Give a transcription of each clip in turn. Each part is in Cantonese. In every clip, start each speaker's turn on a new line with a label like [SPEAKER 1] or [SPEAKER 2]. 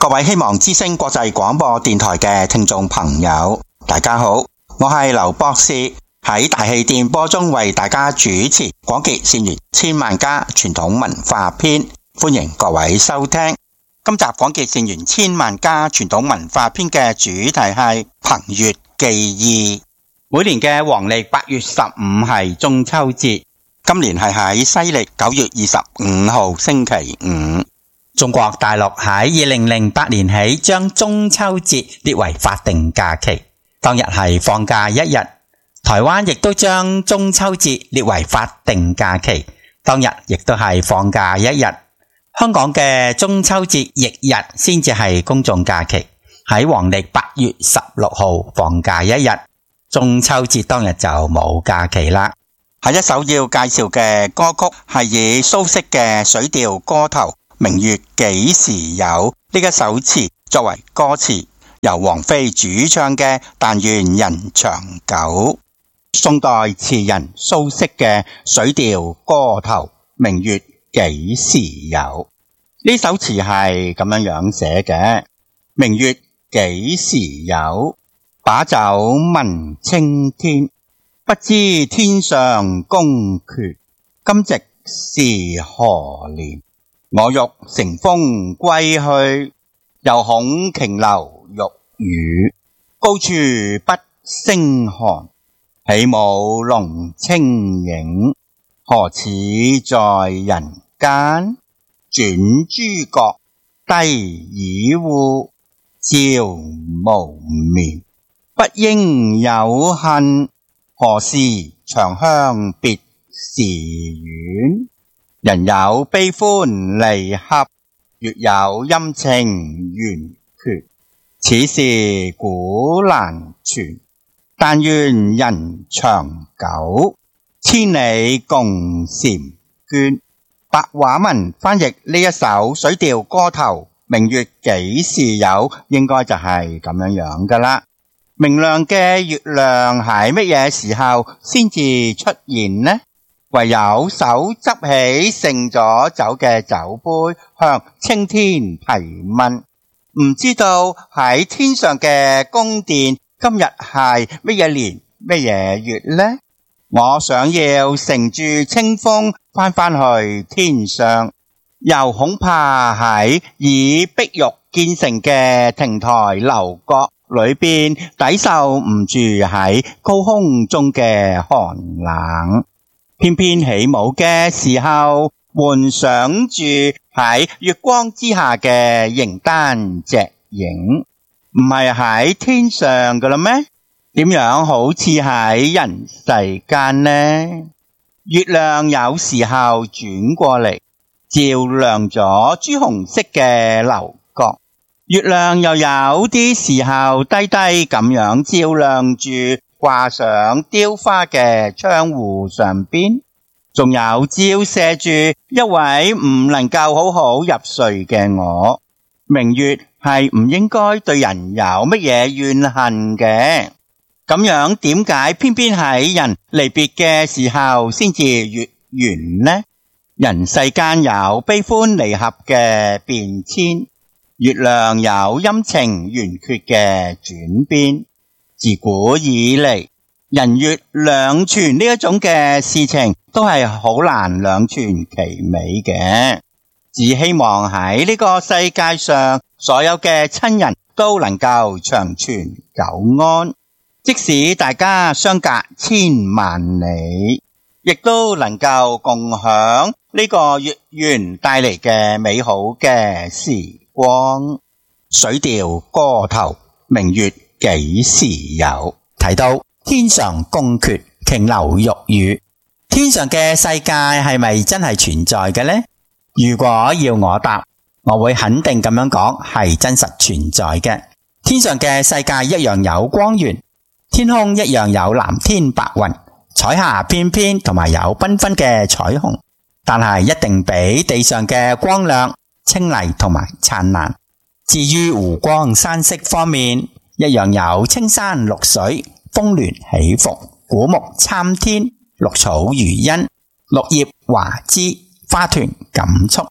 [SPEAKER 1] 各位希望之聲國際廣播電台嘅聽眾朋友，大家好，我係劉博士，喺大氣電波中為大家主持廣結善緣千萬家傳統文化篇，歡迎各位收聽。今集廣結善緣千萬家傳統文化篇嘅主題係彭越記憶。每年嘅黃曆8月15係中秋節，今年係喺西曆9月25號星期五。中國大陸喺2008年起將中秋節列為法定假期，當日係放假一日。台灣亦都將中秋節列為法定假期，當日亦都係放假一日。香港嘅中秋節翌日先至係公眾假期，喺黃曆8月16號放假一日。中秋節當日就冇假期啦。下一首要介紹嘅歌曲係以蘇軾嘅水調歌頭明月幾時有呢一首詞作為歌詞，由王菲主唱嘅但願人長久。宋代詞人蘇軾嘅水調歌頭明月幾時有，呢首詞係咁樣寫嘅：明月幾時有，把酒問青天，不知天上宮闕，今夕是何年？我欲乘風歸去，又恐瓊樓玉宇，高處不勝寒。起舞龍青影，何似在人間？轉朱閣，低綺戶，照無眠。不應有恨，何時長向別時圓？人有悲歡離合，月有陰晴圓缺。此事古難全，但願人長久，千里共嬋娟。白話文翻譯呢一首水調歌頭明月幾時有，應該就係咁樣噶啦。明亮嘅月亮喺乜嘢時候先至出現呢？唯有手執起盛咗酒嘅酒杯，向青天提問，唔知道喺天上嘅宮殿今日係乜嘢年乜嘢月呢？我想要乘住清風返去天上，又恐怕喺以碧玉建成嘅亭台樓閣裏邊抵受唔住喺高空中嘅寒冷。偏偏起舞嘅時候，幻想住喺月光之下嘅形單隻影，唔係喺天上㗎喇咩？點樣好似喺人世間呢？月亮有時候轉過嚟，照亮咗朱紅色嘅樓閣，月亮又有啲時候低低咁樣照亮住掛上雕花嘅窗戶上邊，仲有照射住一位唔能夠好好入睡嘅我。明月係唔應該對人有乜嘢怨恨嘅，咁樣點解偏偏喺人離別嘅時候先至月圓呢？人世間有悲歡離合嘅變遷，月亮有陰晴圓缺嘅轉變。自古以嚟，人月兩全呢一種嘅事情都係好難兩全其美嘅。只希望喺呢個世界上，所有嘅親人都能夠長存久安，即使大家相隔千萬里，亦都能夠共享呢個月圓帶嚟嘅美好嘅時光。水調歌頭明月幾時有，提到天上宮闕瓊樓玉宇，天上嘅世界係咪真係存在嘅呢？如果要我答，我會肯定咁樣講，係真實存在嘅。天上嘅世界一樣有光源，天空一樣有藍天白雲，彩霞翩翩同埋有繽紛嘅彩虹，但係一定比地上嘅光亮、清麗同埋燦爛。至於湖光山色方面，一樣有青山綠水，峰巒起伏，古木參天，綠草如茵，綠葉華枝，花團錦簇。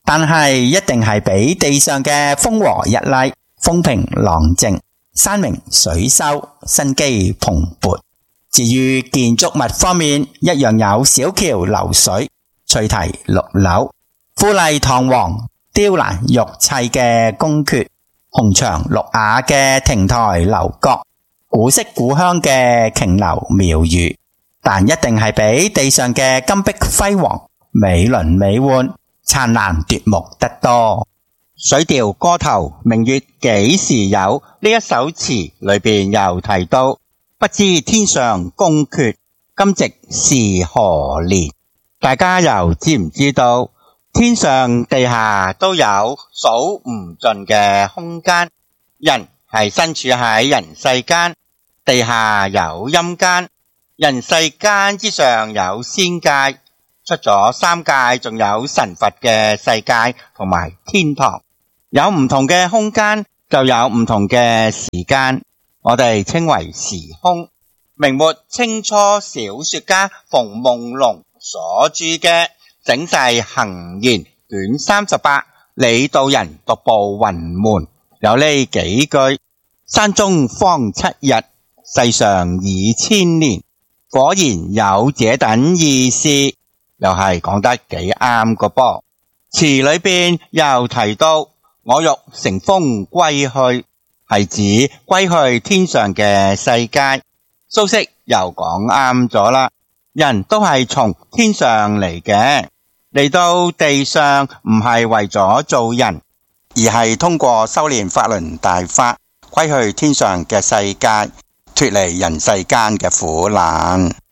[SPEAKER 1] 但係一定係比地上嘅風和日麗、風平浪靜、山明水秀、生機蓬勃。至於建築物方面，一樣有小橋流水、翠堤綠柳、富麗堂皇、雕欄玉砌嘅宮闕、紅牆綠瓦嘅亭台樓閣、古色古香嘅瓊樓廟宇，但一定係比地上嘅金碧輝煌、美輪美奐、燦爛奪目得多。水調歌頭明月幾時有呢一首詞裏邊又提到，不知天上宮闕，今夕是何年？大家又知唔知道天上地下都有數唔盡嘅空間？人係身處喺人世間，地下有陰間，人世間之上有仙界，出咗三界仲有神佛嘅世界同埋天堂。有唔同嘅空間就有唔同嘅時間，我哋稱為時空。明末清初小說家馮夢龍所著嘅《整世行言》卷38李道人獨步雲門有呢幾句：山中方7日，世上已千年，果然有這等意思，又係講得幾啱個噃。詞裏邊又提到我欲乘風歸去，係指歸去天上嘅世界。蘇軾又講啱咗啦，人都係從天上嚟嘅，嚟到地上唔係為咗做人，而係通過修煉法輪大法，歸去天上嘅世界，脫離人世間嘅苦難。